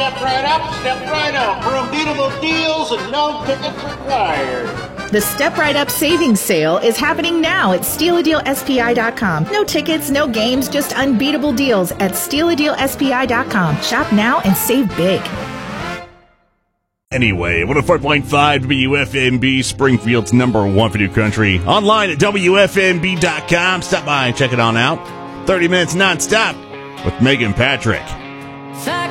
step right up, step right out for unbeatable deals and no tickets required. The Step Right Up Savings Sale is happening now at StealADealSPI.com. No tickets, no games, just unbeatable deals at StealADealSPI.com. Shop now and save big. Anyway, 104.5 WFMB, Springfield's number one for new country. Online at WFMB.com. Stop by and check it on out. 30 minutes nonstop with Megan Patrick.